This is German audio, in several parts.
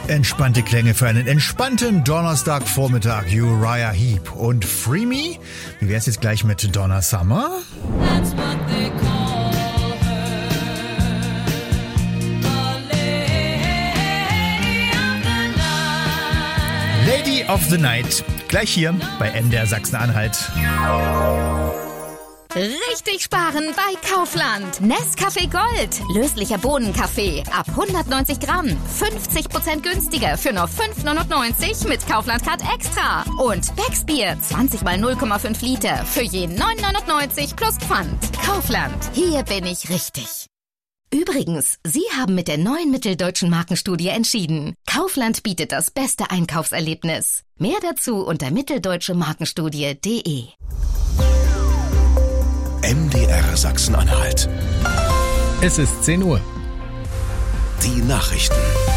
Entspannte Klänge für einen entspannten Donnerstagvormittag. Uriah Heep und Free Me. Wie wär's jetzt gleich mit Donna Summer? That's what they call her, the Lady of the Night. Lady of the Night. Gleich hier bei MDR Sachsen-Anhalt. Richtig sparen bei Kaufland. Nescafé Gold. Löslicher Bohnenkaffee. Ab 190 Gramm. 50% günstiger für nur 5,99 mit Kaufland Card Extra. Und Becksbier. 20 mal 0,5 Liter. Für je 9,99 plus Pfand. Kaufland. Hier bin ich richtig. Übrigens, Sie haben mit der neuen Mitteldeutschen Markenstudie entschieden. Kaufland bietet das beste Einkaufserlebnis. Mehr dazu unter mitteldeutschemarkenstudie.de. MDR Sachsen-Anhalt. Es ist 10 Uhr. Die Nachrichten.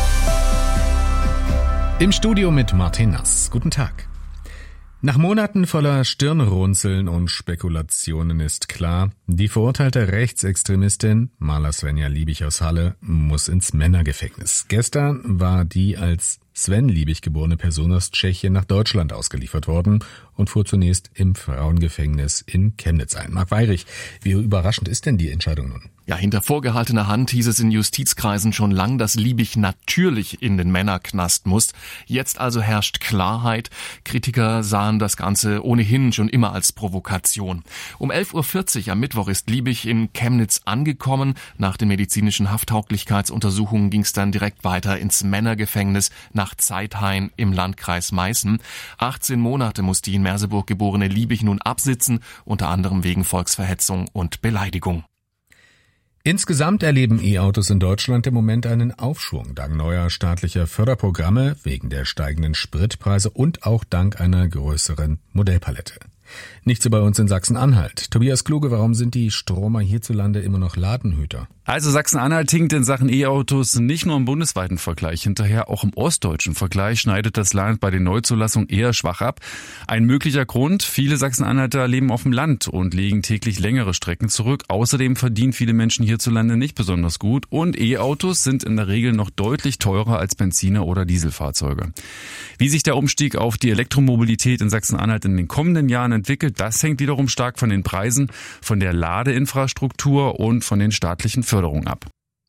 Im Studio mit Martin Nass. Guten Tag. Nach Monaten voller Stirnrunzeln und Spekulationen ist klar, die verurteilte Rechtsextremistin Marla Svenja Liebig aus Halle muss ins Männergefängnis. Gestern war die als Sven Liebig geborene Person aus Tschechien nach Deutschland ausgeliefert worden und fuhr zunächst im Frauengefängnis in Chemnitz ein. Marc Weyrich, wie überraschend ist denn die Entscheidung nun? Ja, hinter vorgehaltener Hand hieß es in Justizkreisen schon lang, dass Liebig natürlich in den Männerknast muss. Jetzt also herrscht Klarheit. Kritiker sahen das Ganze ohnehin schon immer als Provokation. Um 11.40 Uhr am Mittwoch ist Liebig in Chemnitz angekommen. Nach den medizinischen Hafttauglichkeitsuntersuchungen ging es dann direkt weiter ins Männergefängnis nach Zeithain im Landkreis Meißen. 18 Monate muss die in Merseburg geborene Liebig nun absitzen, unter anderem wegen Volksverhetzung und Beleidigung. Insgesamt erleben E-Autos in Deutschland im Moment einen Aufschwung, dank neuer staatlicher Förderprogramme, wegen der steigenden Spritpreise und auch dank einer größeren Modellpalette. Nicht so bei uns in Sachsen-Anhalt. Tobias Kluge, warum sind die Stromer hierzulande immer noch Ladenhüter? Also Sachsen-Anhalt hinkt in Sachen E-Autos nicht nur im bundesweiten Vergleich hinterher, auch im ostdeutschen Vergleich schneidet das Land bei den Neuzulassungen eher schwach ab. Ein möglicher Grund, viele Sachsen-Anhalter leben auf dem Land und legen täglich längere Strecken zurück. Außerdem verdienen viele Menschen hierzulande nicht besonders gut und E-Autos sind in der Regel noch deutlich teurer als Benziner- oder Dieselfahrzeuge. Wie sich der Umstieg auf die Elektromobilität in Sachsen-Anhalt in den kommenden Jahren entwickelt, das hängt wiederum stark von den Preisen, von der Ladeinfrastruktur und von den staatlichen Förderungen ab.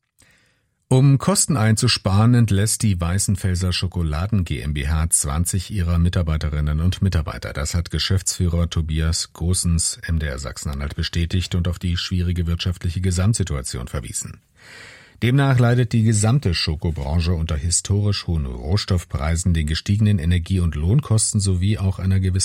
Um Kosten einzusparen, entlässt die Weißenfelser Schokoladen GmbH 20 ihrer Mitarbeiterinnen und Mitarbeiter. Das hat Geschäftsführer Tobias Goossens MDR Sachsen-Anhalt bestätigt und auf die schwierige wirtschaftliche Gesamtsituation verwiesen. Demnach leidet die gesamte Schokobranche unter historisch hohen Rohstoffpreisen, den gestiegenen Energie- und Lohnkosten sowie auch einer gewissen